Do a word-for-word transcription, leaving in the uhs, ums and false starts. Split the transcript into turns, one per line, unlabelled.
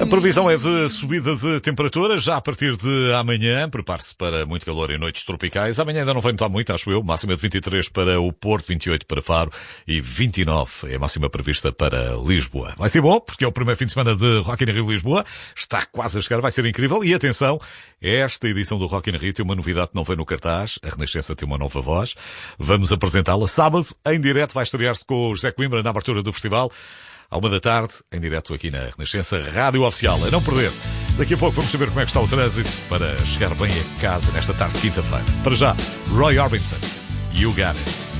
A previsão é de subida de temperatura já a partir de amanhã. Prepare-se para muito calor em noites tropicais. Amanhã ainda não vai notar muito, acho eu. Máxima de vinte e três para o Porto, vinte e oito para Faro e vinte e nove é a máxima prevista para Lisboa. Vai ser bom, porque é o primeiro fim de semana de Rock in Rio Lisboa. Está quase a chegar, vai ser incrível. E atenção, esta edição do Rock in Rio tem uma novidade que não vem no cartaz. A Renascença tem uma nova voz. Vamos apresentá-la sábado, em direto. Vai estrear-se com o José Coimbra na abertura do festival. À uma da tarde, em direto aqui na Renascença Rádio Oficial. A não perder. Daqui a pouco vamos saber como é que está o trânsito para chegar bem a casa nesta tarde de quinta-feira. Para já, Roy Orbison. You Got It.